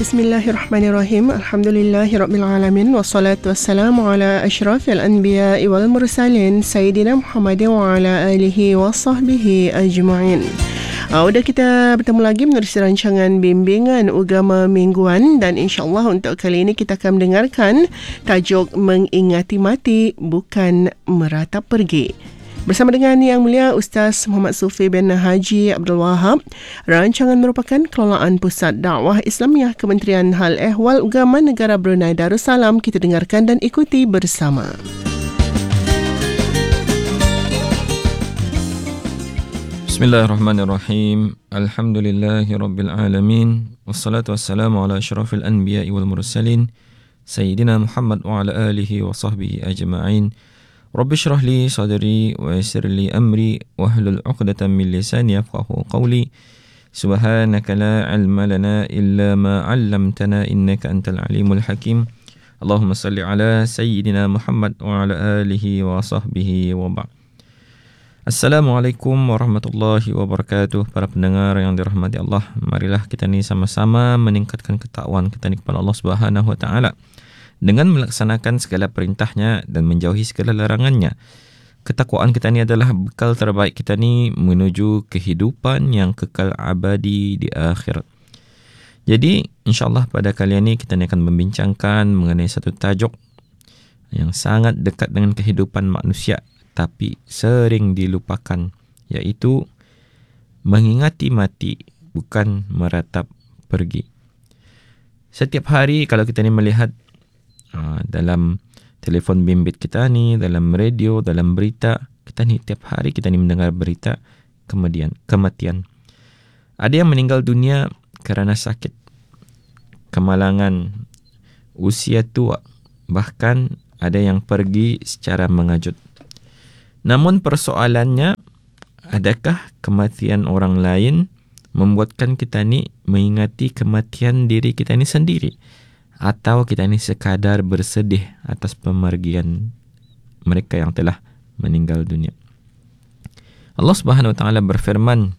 Bismillahirrahmanirrahim. Alhamdulillahirrabbilalamin. Wassalatu wassalamu ala asyrafil anbiya'i wal mursalin Sayyidina Muhammadin wa ala alihi wa sahbihi ajma'in. Sudah kita bertemu lagi menerusi rancangan bimbingan agama mingguan, dan insyaAllah untuk kali ini kita akan mendengarkan tajuk Mengingati Mati Bukan Meratap Pergi. Bersama dengan Yang Mulia Ustaz Muhammad Sufi bin Haji Abdul Wahab. Rancangan merupakan kelolaan Pusat Dakwah Islamiah Kementerian Hal Ehwal Agama Negara Brunei Darussalam. Kita dengarkan dan ikuti bersama. Bismillahirrahmanirrahim. Alhamdulillahirabbil alamin. Wassalatu wassalamu ala asyrafil anbiya'i wal mursalin Sayyidina Muhammad wa ala alihi wa sahbihi ajma'in. Rabbi syrah li sadri wa yassir li amri wahlul 'uqdatam min lisani yafqahu qawli. Subhanaka la 'ilma lana illa ma 'allamtana innaka antal alimul hakim. Allahumma salli ala sayyidina Muhammad wa ala alihi wa sahbihi wa ba'd. Assalamualaikum warahmatullahi wabarakatuh. Para pendengar yang dirahmati Allah, marilah kita ni sama-sama meningkatkan ketakwaan kita ni kepada Allah Subhanahu wa taala dengan melaksanakan segala perintahnya dan menjauhi segala larangannya. Ketakwaan kita ni adalah bekal terbaik kita ni menuju kehidupan yang kekal abadi di akhirat. Jadi insyaAllah pada kali ini kita ni akan membincangkan mengenai satu tajuk yang sangat dekat dengan kehidupan manusia tapi sering dilupakan, iaitu mengingati mati bukan meratap pergi. Setiap hari kalau kita ni melihat dalam telefon bimbit kita ni, dalam radio, dalam berita, kita ni tiap hari kita ni mendengar berita kematian. Ada yang meninggal dunia kerana sakit, kemalangan, usia tua, bahkan ada yang pergi secara mengajut. Namun persoalannya, adakah kematian orang lain membuatkan kita ni mengingati kematian diri kita ni sendiri? Atau kita ni sekadar bersedih atas pemergian mereka yang telah meninggal dunia? Allah Subhanahu wa taala berfirman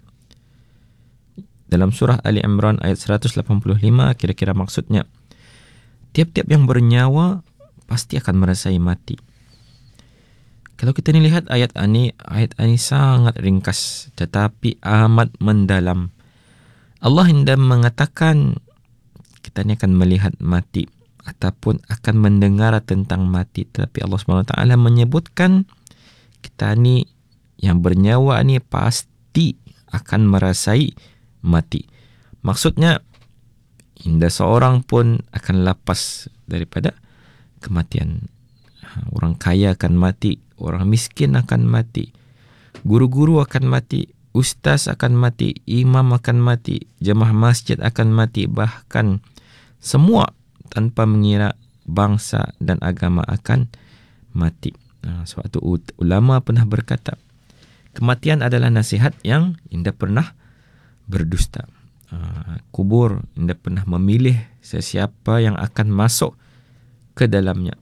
dalam surah Ali Imran ayat 185, kira-kira maksudnya, tiap-tiap yang bernyawa pasti akan merasai mati. Kalau kita ni lihat ayat ini sangat ringkas tetapi amat mendalam. Allah hendak mengatakan kita ni akan melihat mati ataupun akan mendengar tentang mati, tetapi Allah SWT menyebutkan kita ni yang bernyawa ni pasti akan merasai mati. Maksudnya tidak seorang pun akan lepas daripada kematian. Orang kaya akan mati, orang miskin akan mati, guru-guru akan mati, ustaz akan mati, imam akan mati, jemaah masjid akan mati, bahkan semua tanpa mengira bangsa dan agama akan mati. Suatu ulama pernah berkata, kematian adalah nasihat yang tidak pernah berdusta. Kubur tidak pernah memilih sesiapa yang akan masuk ke dalamnya.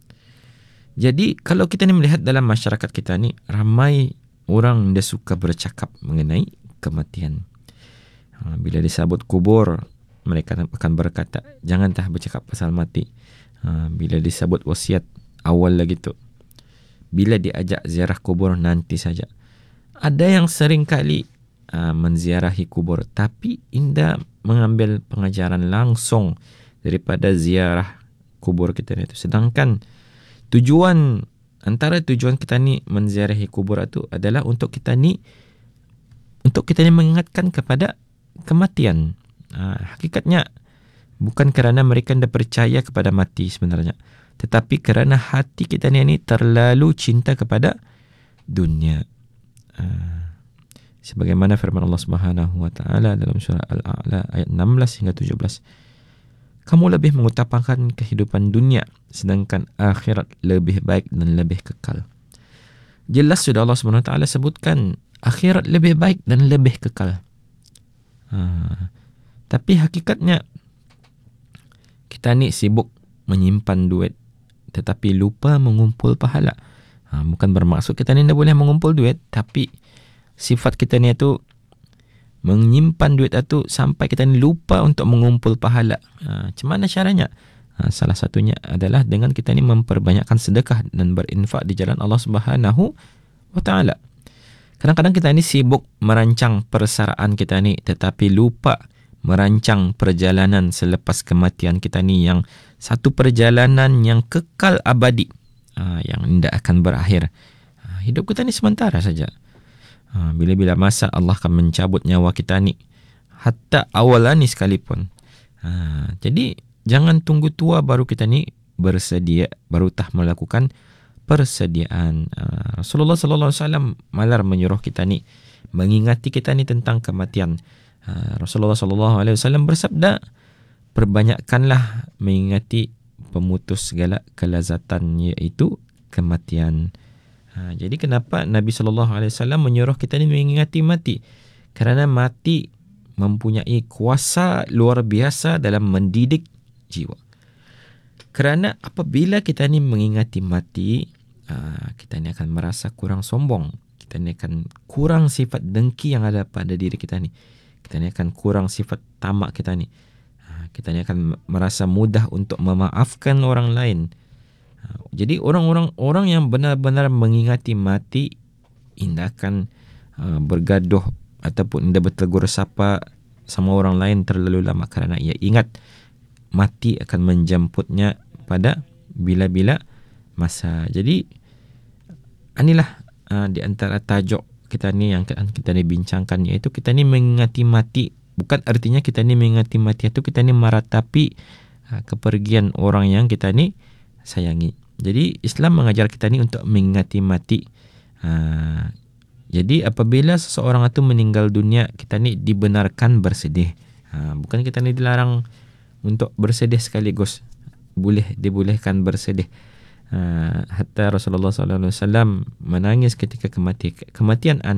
Jadi kalau kita ni melihat dalam masyarakat kita ni, ramai orang dia suka bercakap mengenai kematian. Bila disebut kubur, mereka akan berkata, janganlah bercakap pasal mati. Bila disebut wasiat, awal lagi tu. Bila diajak ziarah kubur, nanti saja. Ada yang sering kali menziarahi kubur, tapi tidak mengambil pengajaran langsung daripada ziarah kubur kita itu. Sedangkan antara tujuan kita ni menziarahi kubur itu adalah untuk kita ni mengingatkan kepada kematian. Hakikatnya bukan kerana mereka tidak percaya kepada mati sebenarnya, tetapi kerana hati kita ni terlalu cinta kepada dunia. Sebagaimana firman Allah Subhanahu wa taala dalam surah Al-A'la ayat 16 hingga 17. Kamu lebih mengutamakan kehidupan dunia, sedangkan akhirat lebih baik dan lebih kekal. Jelas sudah Allah SWT sebutkan akhirat lebih baik dan lebih kekal. Tapi hakikatnya kita ni sibuk menyimpan duit tetapi lupa mengumpul pahala. Bukan bermaksud kita ni tidak boleh mengumpul duit, tapi sifat kita ni itu menyimpan duit itu sampai kita ni lupa untuk mengumpul pahala. Macam mana caranya? Salah satunya adalah dengan kita ni memperbanyakkan sedekah dan berinfak di jalan Allah Subhanahu wa Ta'ala. Kadang-kadang kita ni sibuk merancang persaraan kita ni, tetapi lupa merancang perjalanan selepas kematian kita ni, yang satu perjalanan yang kekal abadi, yang tidak akan berakhir. Hidup kita ni sementara saja. Bila-bila masa Allah akan mencabut nyawa kita ni, hatta awalani sekalipun. Jadi jangan tunggu tua baru kita ni bersedia, baru tah melakukan persediaan. Rasulullah sallallahu alaihi wasallam malar menyuruh kita ni, mengingati kita ni tentang kematian. Rasulullah sallallahu alaihi wasallam bersabda, perbanyakkanlah mengingati pemutus segala kelazatan, iaitu kematian. Jadi kenapa Nabi sallallahu alaihi wasallam menyuruh kita ni mengingati mati? Kerana mati mempunyai kuasa luar biasa dalam mendidik jiwa. Kerana apabila kita ni mengingati mati, kita ni akan merasa kurang sombong. Kita ni akan kurang sifat dengki yang ada pada diri kita ni. Kita ni akan kurang sifat tamak kita ni. Kita ni akan merasa mudah untuk memaafkan orang lain. Jadi orang yang benar-benar mengingati mati, tidak akan bergaduh ataupun tidak bertegur sapa sama orang lain terlalu lama, kerana ia ingat mati akan menjemputnya pada bila-bila masa. Jadi inilah di antara tajuk kita ni yang kita ni bincangkan, iaitu kita ni mengingati mati. Bukan artinya kita ni mengingati mati itu kita ni meratapi kepergian orang yang kita ni sayangi. Jadi Islam mengajar kita ni untuk mengingati mati. Jadi apabila seseorang itu meninggal dunia, kita ni dibenarkan bersedih. Bukan kita ni dilarang untuk bersedih sekaligus. Dibolehkan bersedih. Hatta Rasulullah SAW menangis ketika kematian